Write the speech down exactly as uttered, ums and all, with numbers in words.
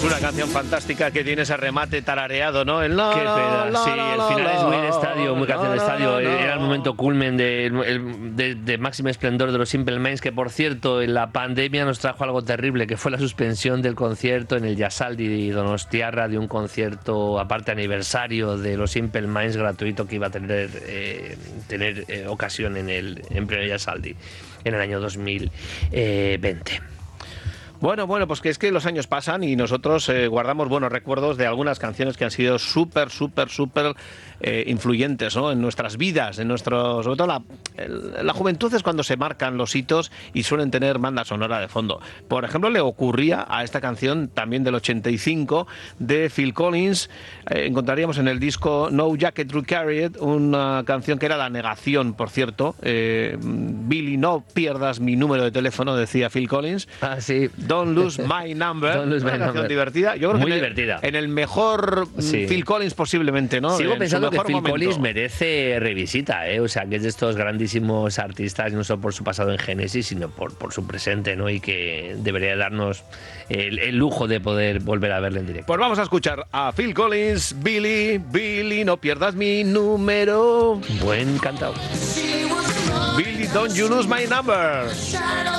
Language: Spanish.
una canción fantástica que tiene ese remate tarareado, ¿no? El la, Qué pena, la, sí, la, el la, final la, es muy de estadio, muy canción de la, estadio. la, la. Era el momento culmen de, el- de, de máximo esplendor de los Simple Minds, que por cierto, en la pandemia nos trajo algo terrible, que fue la suspensión del concierto en el Yasaldi Donostiarra, de un concierto, aparte aniversario de los Simple Minds, gratuito, que iba a tener, eh, tener eh, ocasión en el en pleno Yasaldi en el año dos mil veinte. Bueno, bueno, pues que es que los años pasan y nosotros eh, guardamos buenos recuerdos de algunas canciones que han sido súper, súper, súper eh, influyentes, ¿no? En nuestras vidas, en nuestro, sobre todo la, el, la juventud es cuando se marcan los hitos y suelen tener banda sonora de fondo. Por ejemplo, le ocurría a esta canción también del ochenta y cinco de Phil Collins. Eh, encontraríamos en el disco No Jacket Required una canción que era la negación, por cierto. Eh, Billy, no pierdas mi número de teléfono, decía Phil Collins. Ah, sí. Don't Lose My Number. Don't Lose Una My canción Number. divertida. Yo creo Muy que en divertida. El, en el mejor Sí. Phil Collins posiblemente, ¿no? Sigo En pensando su que mejor Phil momento. Collins merece revisita, ¿eh? O sea, que es de estos grandísimos artistas, no solo por su pasado en Genesis, sino por, por su presente, ¿no? Y que debería darnos el, el lujo de poder volver a verle en directo. Pues vamos a escuchar a Phil Collins, Billy, Billy, no pierdas mi número. Buen cantado. Billy, don't you lose my number.